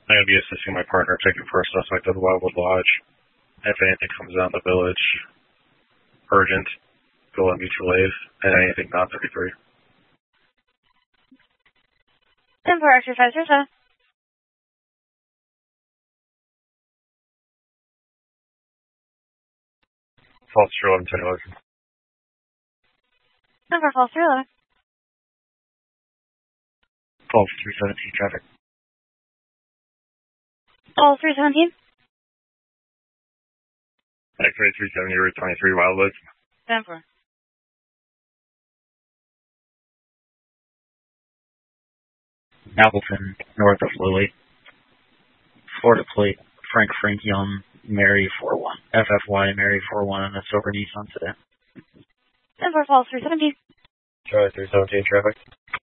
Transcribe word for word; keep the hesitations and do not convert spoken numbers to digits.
I'm going to be assisting my partner taking first suspect of the Wildwood Lodge. If anything comes out in the village, urgent, go on mutual aid, and anything not thirty-three. ten four exercise yourself. False true eleven ten eleven. ten four false three eleven. False three seventeen traffic. False three seventeen. X-ray three seventy, Route twenty-three, Wildwood. ten four. Appleton, north of Lily. Florida plate, Frank Frank Young, Mary four one. F F Y Mary four one on a silver Nissan sedan. ten four false three seventeen. Charlie three seventeen traffic.